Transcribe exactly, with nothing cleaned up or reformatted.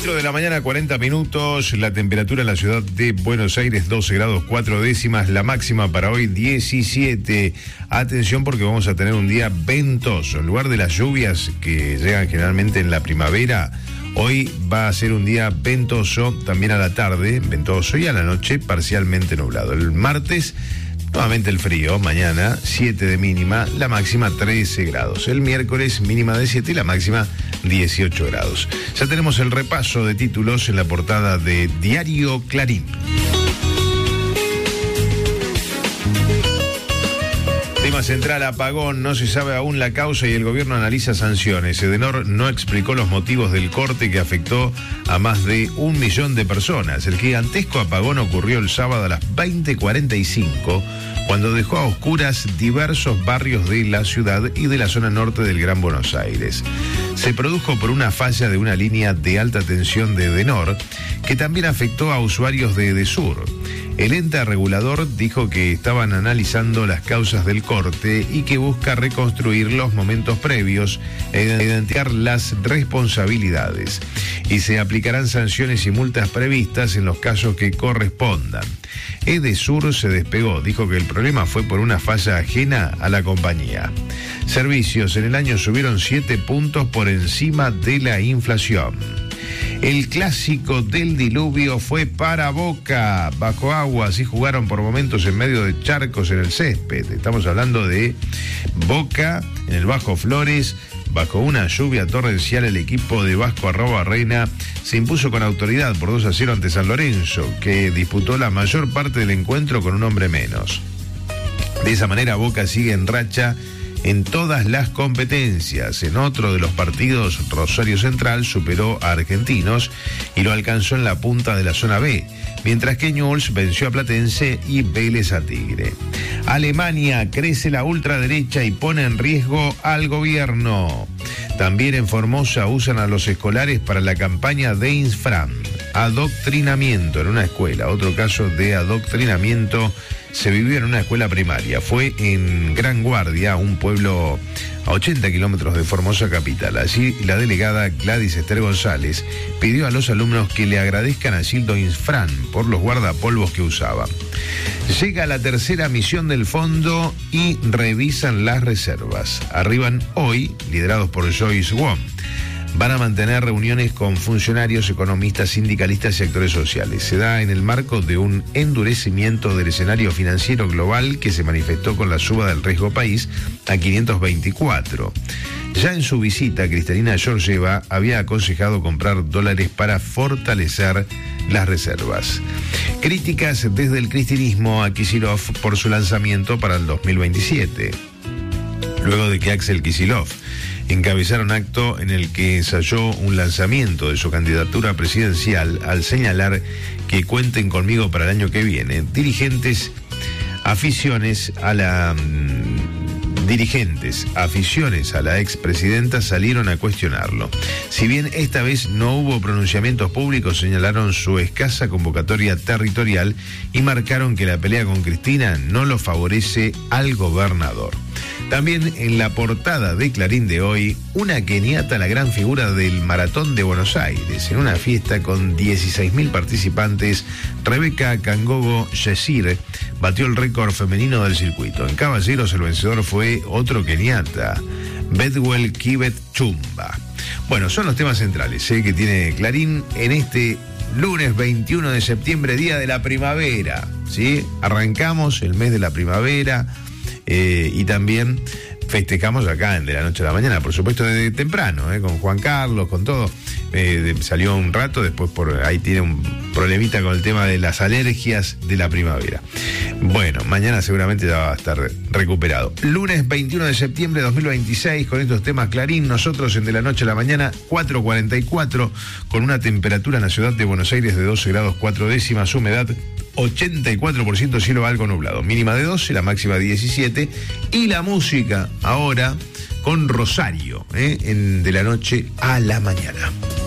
cuatro de la mañana, cuarenta minutos, la temperatura en la ciudad de Buenos Aires, doce grados cuatro décimas, la máxima para hoy diecisiete. Atención porque vamos a tener un día ventoso. En lugar de las lluvias que llegan generalmente en la primavera, hoy va a ser un día ventoso, también a la tarde, ventoso, y a la noche parcialmente nublado. El martes, nuevamente el frío, mañana siete de mínima, la máxima trece grados. El miércoles mínima de siete y la máxima dieciocho grados. Ya tenemos el repaso de títulos en la portada de Diario Clarín. Tema central, apagón, no se sabe aún la causa y el gobierno analiza sanciones. Edenor no explicó los motivos del corte que afectó a más de un millón de personas. El gigantesco apagón ocurrió el sábado a las veinte cuarenta y cinco, cuando dejó a oscuras diversos barrios de la ciudad y de la zona norte del Gran Buenos Aires. Se produjo por una falla de una línea de alta tensión de Edenor, que también afectó a usuarios de Edesur. El ente regulador dijo que estaban analizando las causas del corte y que busca reconstruir los momentos previos e identificar las responsabilidades. Y se aplicarán sanciones y multas previstas en los casos que correspondan. Edesur se despegó, dijo que el problema fue por una falla ajena a la compañía. Servicios en el año subieron siete puntos por encima de la inflación. El clásico del diluvio fue para Boca. Bajo agua, así jugaron por momentos en medio de charcos en el césped. Estamos hablando de Boca en el Bajo Flores. Bajo una lluvia torrencial, el equipo de Vasco Arrobarrena se impuso con autoridad por dos a cero ante San Lorenzo, que disputó la mayor parte del encuentro con un hombre menos. De esa manera, Boca sigue en racha en todas las competencias. En otro de los partidos, Rosario Central superó a Argentinos y lo alcanzó en la punta de la zona B, mientras que Newell's venció a Platense y Vélez a Tigre. Alemania, crece la ultraderecha y pone en riesgo al gobierno. También en Formosa usan a los escolares para la campaña de Infram. Adoctrinamiento en una escuela. Otro caso de adoctrinamiento se vivió en una escuela primaria. Fue en Gran Guardia, un pueblo a ochenta kilómetros de Formosa capital. Allí la delegada Gladys Esther González pidió a los alumnos que le agradezcan a Gildo Infran por los guardapolvos que usaban. Llega la tercera misión del fondo y revisan las reservas. Arriban hoy, liderados por Joyce Wong. Van a mantener reuniones con funcionarios, economistas, sindicalistas y actores sociales. Se da en el marco de un endurecimiento del escenario financiero global que se manifestó con la suba del riesgo país a quinientos veinticuatro. Ya en su visita, Cristalina Georgieva había aconsejado comprar dólares para fortalecer las reservas. Críticas desde el cristinismo a Kicillof por su lanzamiento para el dos mil veintisiete. Luego de que Axel Kicillof encabezara un acto en el que ensayó un lanzamiento de su candidatura presidencial al señalar que cuenten conmigo para el año que viene, dirigentes, aficiones a la... Dirigentes, aficiones a la expresidenta salieron a cuestionarlo. Si bien esta vez no hubo pronunciamientos públicos, señalaron su escasa convocatoria territorial y marcaron que la pelea con Cristina no lo favorece al gobernador. También en la portada de Clarín de hoy, una keniata, la gran figura del Maratón de Buenos Aires. En una fiesta con dieciséis mil participantes, Rebeca Kangogo Yesir batió el récord femenino del circuito. En caballeros, el vencedor fue otro keniata, Bedwell Kibet Chumba. Bueno, son los temas centrales ¿eh? que tiene Clarín en este lunes veintiuno de septiembre, día de la primavera. ¿sí? Arrancamos el mes de la primavera. Eh, y también festejamos acá en De la Noche a la Mañana, por supuesto desde temprano, eh, con Juan Carlos, con todo. Eh, de, salió un rato, después por ahí tiene un problemita con el tema de las alergias de la primavera. Bueno, mañana seguramente ya va a estar recuperado. Lunes veintiuno de septiembre de dos mil veintiséis, con estos temas Clarín, nosotros en De la Noche a la Mañana, cuatro cuarenta y cuatro, con una temperatura en la ciudad de Buenos Aires de doce grados cuatro décimas, humedad ochenta y cuatro por ciento, cielo algo nublado, mínima de doce, la máxima diecisiete, y la música ahora con Rosario, ¿eh? en De la Noche a la Mañana.